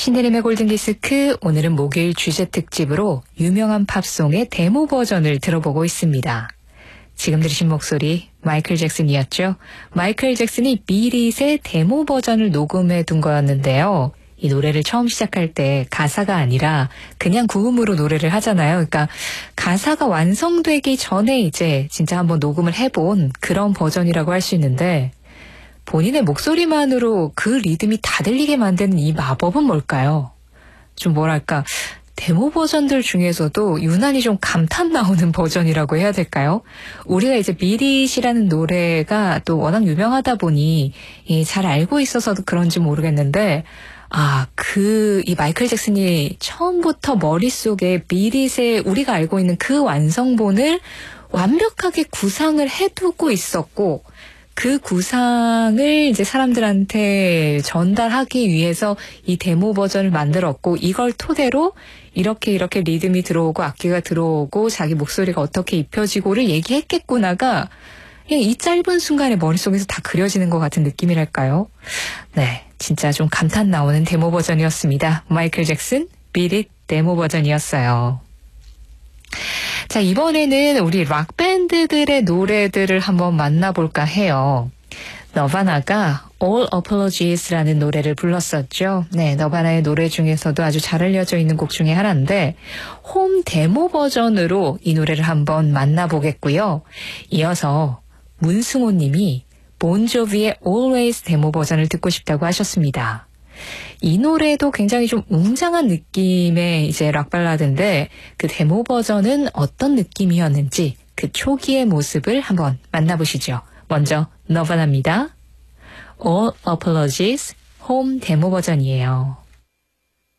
신혜림의 골든디스크, 오늘은 목요일 주제 특집으로 유명한 팝송의 데모 버전을 들어보고 있습니다. 지금 들으신 목소리 마이클 잭슨이었죠. 마이클 잭슨이 비릿의 데모 버전을 녹음해 둔 거였는데요. 이 노래를 처음 시작할 때 가사가 아니라 그냥 구음으로 노래를 하잖아요. 그러니까 가사가 완성되기 전에 이제 진짜 한번 녹음을 해본 그런 버전이라고 할 수 있는데, 본인의 목소리만으로 그 리듬이 다 들리게 만드는 이 마법은 뭘까요? 좀 뭐랄까, 데모 버전들 중에서도 유난히 좀 감탄 나오는 버전이라고 해야 될까요? 우리가 이제 비릿이라는 노래가 또 워낙 유명하다 보니 잘 알고 있어서 그런지 모르겠는데, 이 마이클 잭슨이 처음부터 머릿속에 비릿의 우리가 알고 있는 그 완성본을 완벽하게 구상을 해두고 있었고, 그 구상을 이제 사람들한테 전달하기 위해서 이 데모 버전을 만들었고, 이걸 토대로 이렇게 리듬이 들어오고 악기가 들어오고 자기 목소리가 어떻게 입혀지고를 얘기했겠구나가 그냥 이 짧은 순간에 머릿속에서 다 그려지는 것 같은 느낌이랄까요? 네, 진짜 좀 감탄 나오는 데모 버전이었습니다. 마이클 잭슨, 비릿 데모 버전이었어요. 자, 이번에는 우리 락밴드들의 노래들을 한번 만나볼까 해요. 너바나가 All Apologies라는 노래를 불렀었죠. 네, 너바나의 노래 중에서도 아주 잘 알려져 있는 곡 중에 하나인데, 홈 데모 버전으로 이 노래를 한번 만나보겠고요. 이어서 문승호 님이 본조비의 Always 데모 버전을 듣고 싶다고 하셨습니다. 이 노래도 굉장히 좀 웅장한 느낌의 이제 락 발라드인데, 그 데모 버전은 어떤 느낌이었는지 그 초기의 모습을 한번 만나보시죠. 먼저 너바나입니다. All Apologies 홈 데모 버전이에요.